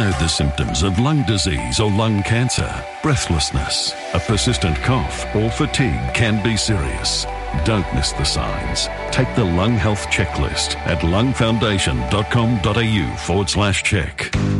heard the symptoms of lung disease or lung cancer, breathlessness, a persistent cough, or fatigue can be serious. Don't miss the signs. Take the Lung Health Checklist at lungfoundation.com.au/check.